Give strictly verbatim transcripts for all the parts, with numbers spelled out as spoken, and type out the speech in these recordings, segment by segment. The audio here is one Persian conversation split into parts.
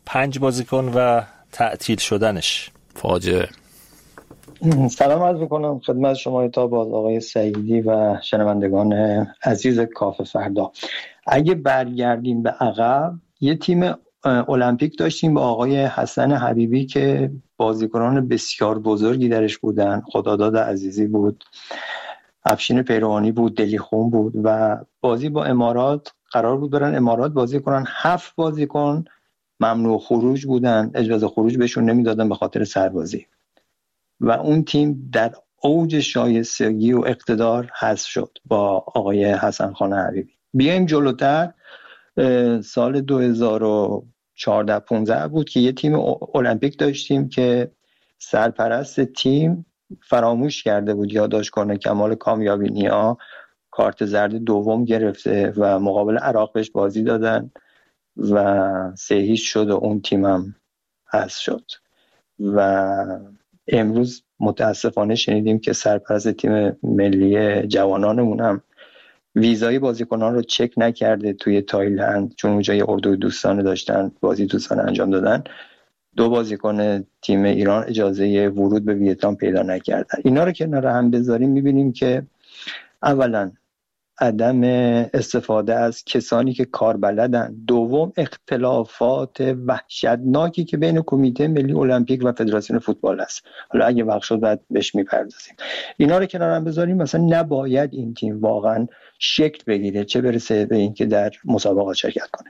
پنج بازیکن و تعطیل شدنش. فاجعه. سلام عرض میکنم خدمت شما تا باز آقای سعیدی و شنوندگان عزیز کافه فردا. اگه برگردیم به عقب، یه تیم المپیک داشتیم با آقای حسن حبیبی که بازیکنان بسیار بزرگی درش بودن. خداداد عزیزی بود، افشین پیروانی بود، دلیخون بود و بازی با امارات قرار بود برن امارات بازی کنن. هفت بازیکن ممنوع خروج بودن، اجازه خروج بهشون نمیدادن به خاطر سربازی و اون تیم در اوج شایستگی و اقتدار حذف شد با آقای حسن خان حبیبی. بیایم جلوتر، سال دو هزار و چهارده پانزده بود که یه تیم المپیک داشتیم که سرپرست تیم فراموش کرده بود یادداشت کنه کمال کامیابی نیا کارت زرد دوم گرفته و مقابل عراق بهش بازی دادن و سه هیچ شد و اون تیمم حذف شد. و امروز متاسفانه شنیدیم که سرپرست تیم ملی جوانانمون هم ویزای بازیکنان رو چک نکرده توی تایلند، چون اونجا یه اردوی دوستانه داشتن بازی دوستانه انجام دادن. دو بازیکن تیم ایران اجازه ورود به ویتنام پیدا نکردن. اینا رو کنار هم بذاریم میبینیم که اولا عدم استفاده از کسانی که کار بلدن، دوم اختلافات وحشتناکی که بین کمیته ملی المپیک و فدراسیون فوتبال است. حالا اگه وقت شد بعد بهش میپردازیم. اینا رو کنار هم بذاریم، مثلا نباید این تیم واقعا شکل بگیره، چه برسه به این که در مسابقات شرکت کنه.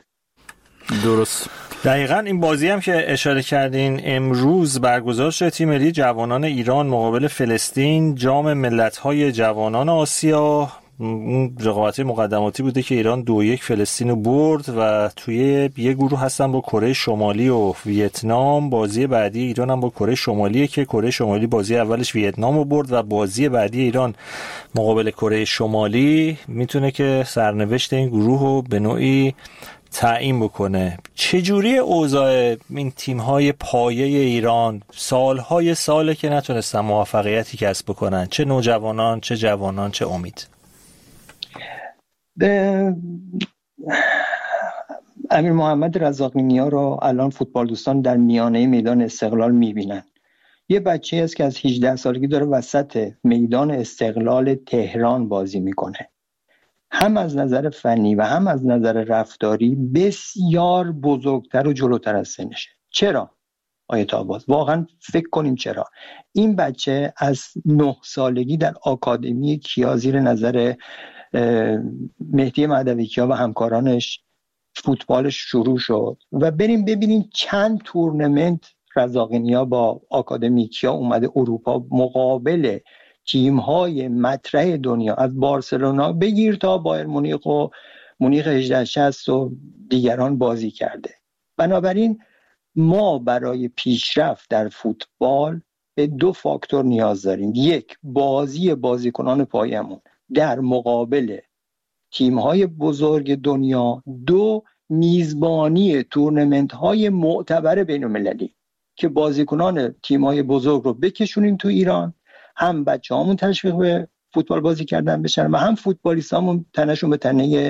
درست. دقیقاً این بازی هم که اشاره کردین امروز برگزار شد، تیم ملی جوانان ایران مقابل فلسطین، جام ملت‌های جوانان آسیا. اون رقابت مقدماتی بوده که ایران دو یک فلسطین رو برد و توی یه گروه هستن با کره شمالی و ویتنام. بازی بعدی ایران هم با کره شمالیه که کره شمالی بازی اولش ویتنام رو برد و بازی بعدی ایران مقابل کره شمالی میتونه که سرنوشت این گروه رو به نوعی تعیین بکنه. چجوری اوضاع این تیم‌های پایه ایران؟ سالهای ساله که نتونستن موفقیتی کسب بکنن، چه نوجوانان چه جوانان چه امید. امیر محمد رزاقی نیا رو الان فوتبال دوستان در میانه میدان استقلال میبینن. یه بچه هست که از هجده سالگی داره وسط میدان استقلال تهران بازی میکنه. هم از نظر فنی و هم از نظر رفتاری بسیار بزرگتر و جلوتر از سنشه. چرا؟ آیت آباز واقعا فکر کنیم چرا. این بچه از نه سالگی در آکادمی کیا زیر نظر مهدی مهدوی کیا و همکارانش فوتبالش شروع شد و بریم ببینیم چند تورنمنت رزاقی نیا با آکادمی کیا اومده اروپا مقابل تیم‌های مطرح دنیا، از بارسلونا بگیر تا بایر مونیخ و مونیخ هجده شصت و دیگران بازی کرده. بنابراین ما برای پیشرفت در فوتبال به دو فاکتور نیاز داریم. یک، بازی بازیکنان پایمون در مقابل تیم‌های بزرگ دنیا. دو، میزبانی تورنمنت‌های معتبر بین‌المللی که بازیکنان تیم‌های بزرگ رو بکشونیم تو ایران، هم بچه‌هامون تشویق به فوتبال بازی کردن بشن و هم فوتبالیستامون تنشون به تنه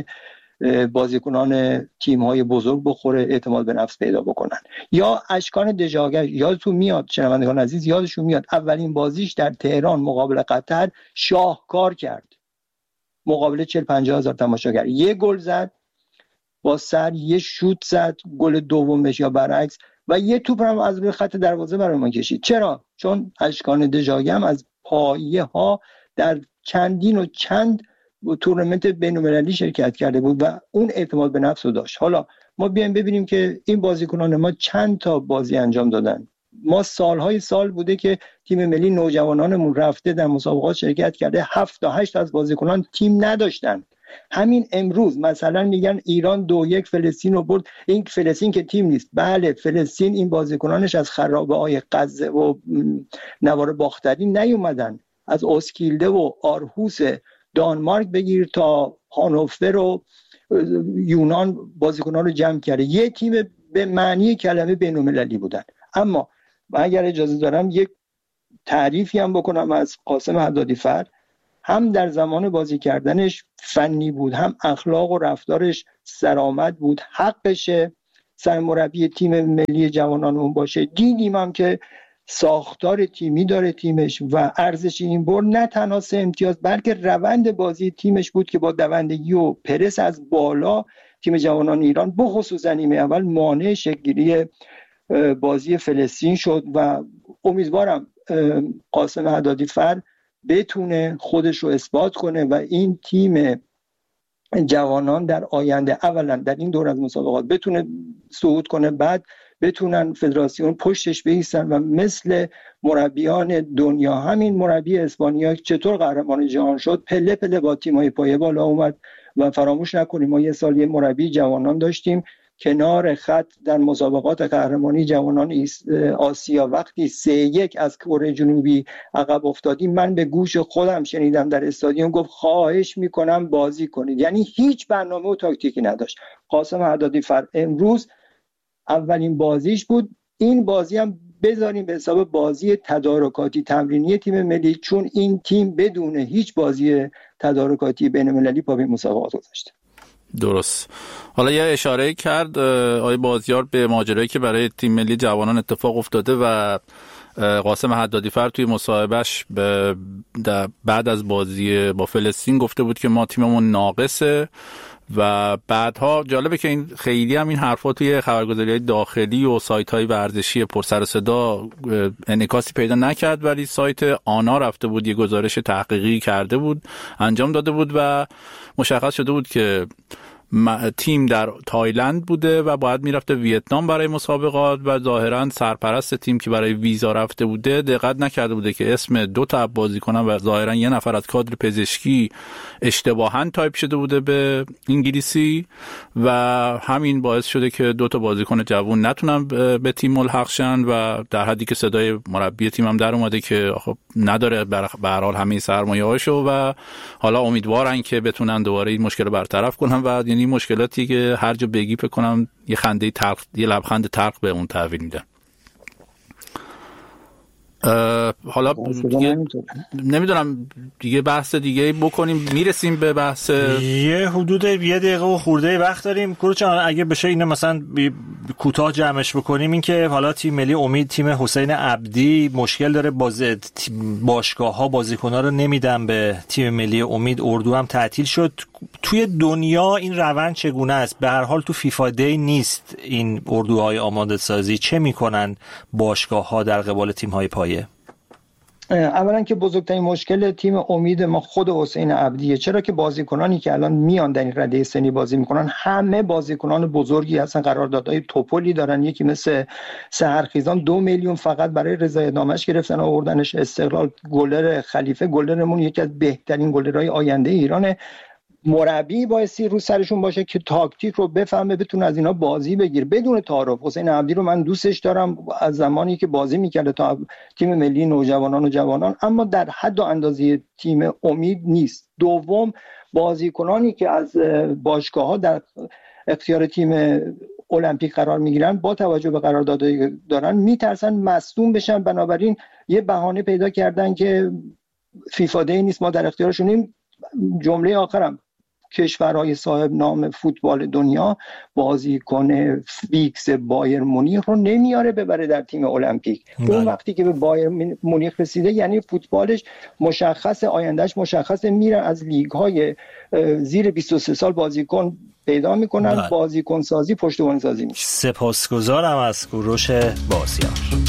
بازیکنان تیم‌های بزرگ بخوره، اعتماد به نفس پیدا بکنن. یا اشکان دژاگر، یادتون میاد شنوندگان عزیز، یادشون میاد اولین بازیش در تهران مقابل قطر شاهکار کرد، مقابل چهل پنجاه هزار تماشاگر، یه گل زد با سر، یه شوت زد گل دومش یا برعکس، و یه توپ هم از روی خط دروازه برای ما کشید. چرا؟ چون اشکان دژاگر هم از پایه ها در چندین و چند تورنمنت بین‌المللی شرکت کرده بود و اون اعتماد به نفس رو داشت. حالا ما بیایم ببینیم که این بازیکنان ما چند تا بازی انجام دادن. ما سالهای سال بوده که تیم ملی نوجوانانمون رفته در مسابقات شرکت کرده، هفت تا هشت از بازیکنان تیم نداشتن. همین امروز مثلا میگن ایران دو یک فلسطین رو برد. این فلسطین که تیم نیست. بله فلسطین این بازیکنانش از خرابه‌های غزه و نوار باختری نیومدن، از اسکیلده و آرهوس دانمارک بگیر تا هانوفر و یونان بازیکنان رو جمع کرده. یه تیم به معنی کلمه بین‌المللی بودن. اما اگر اجازه دارم یک تعریفی هم بکنم از قاسم حدادی فرد. هم در زمان بازی کردنش فنی بود، هم اخلاق و رفتارش سرآمد بود، حقشه. سرمربی تیم ملی جوانان اون باشه. دیدیم هم که ساختار تیمی داره تیمش و ارزش این برد نه تنها سه امتیاز بلکه روند بازی تیمش بود که با دوندگی و پرس از بالا تیم جوانان ایران بخصوص نیمه اول مانع شکل‌گیری بازی فلسطین شد و امیدوارم قاسم حدادی فر بتونه خودش رو اثبات کنه و این تیم جوانان در آینده اولا در این دور از مسابقات بتونه صعود کنه، بعد بتونن فدراسیون پشتش بایستن و مثل مربیان دنیا، همین مربی اسپانیا چطور قهرمان جهان شد، پله پله با تیم‌های پایه بالا اومد. و فراموش نکنیم ما یه سال یه مربی جوانان داشتیم کنار خط در مسابقات قهرمانی جوانان آسیا وقتی سه یک از کره جنوبی عقب افتادیم، من به گوش خودم شنیدم در استادیوم گفت خواهش میکنم بازی کنید. یعنی هیچ برنامه و تاکتیکی نداشت. قاسم حدادی فر امروز اولین بازیش بود. این بازی هم بذاریم به حساب بازی تدارکاتی تمرینی تیم ملی، چون این تیم بدون هیچ بازی تدارکاتی بین‌المللی پا به مسابقات گذاشته. درست. حالا یه اشاره کرد آقای بازیار به ماجرایی که برای تیم ملی جوانان اتفاق افتاده و قاسم حدادی فر توی مصاحبهش بعد از بازی با فلسطین گفته بود که ما تیممون ناقصه و بعدها جالبه که این خیلی هم این حرفا توی خبرگزاری‌های داخلی و سایت‌های ورزشی پر سر و صدا انعکاسی پیدا نکرد، ولی سایت آنا رفته بود یه گزارش تحقیقی کرده بود، انجام داده بود و مشخص شده بود که تیم در تایلند بوده و باید میرفته ویتنام برای مسابقات و ظاهرا سرپرست تیم که برای ویزا رفته بوده دقت نکرده بوده که اسم دو تا بازیکنان و ظاهرا یه نفر از کادر پزشکی اشتباهاً تایپ شده بوده به انگلیسی و همین باعث شده که دو تا بازیکن جوان نتونن به تیم ملحق شن و در حدی که صدای مربی تیم هم در اومده که خب نداره به هر حال همه سرمایه‌هاشو و حالا امیدوارن که بتونن دوباره این مشکل رو برطرف کنن و یعنی مشکلاتی که هر جا بگی فکر کنم یه خنده تلخ، یه لبخند تلخ به اون تحویل میدن. حالا دیگه نمیدونم دیگه بحث دیگه بکنیم، میرسیم به بحث یه حدود یه دقیقه و خورده وقت داریم. کوروچان اگه بشه اینو مثلا کوتاه جمعش بکنیم، این که حالا تیم ملی امید تیم حسین عبدی مشکل داره، باز باشگاه‌ها بازیکن‌ها رو نمیدن به تیم ملی امید، اردو هم تعطیل شد. توی دنیا این روند چگونه است؟ به هر حال تو فیفا دی نیست این اردوهای آماده سازی، چه میکنن باشگاه‌ها در قبال تیم‌های پایه؟ اولا که بزرگترین مشکل تیم امید ما خود حسین عبدیه، چرا که بازیکنانی که الان میان در این رده سنی بازی میکنن همه بازیکنان بزرگی هستن، قراردادهای توپلی دارن. یکی مثل سحرخیزان دو میلیون فقط برای رضایت نامش گرفتن آوردنش استقلال. گلر خلیفه گلرمون یکی از بهترین گلرهای آینده ایرانه. مربی بایستی رو سرشون باشه که تاکتیک رو بفهمه، بتونه از اینا بازی بگیر بدون تعارف. حسین عبدی رو من دوستش دارم از زمانی که بازی میکرده تا تیم ملی نوجوانان و جوانان، اما در حد و اندازه تیم امید نیست. دوم، بازیکنانی که از باشگاه‌ها در اختیار تیم المپیک قرار میگیرن با توجه به قراردادی دارن میترسن مصدوم بشن، بنابراین یه بهانه پیدا کردن که فیفا دی نیست، ما در اختیارشونیم. جمله آخرم، کشورهای صاحب نام فوتبال دنیا بازیکن فیکس بایر مونیخ رو نمیاره ببره در تیم المپیک. اون وقتی که به بایر مونیخ رسیده یعنی فوتبالش مشخص، آیندهش مشخصه، میره از لیگ‌های زیر بیست و سه سال بازیکن پیدا میکنن، بازیکن سازی پشتیبانی سازی میشه. سپاسگزارم از کوروش بازیار.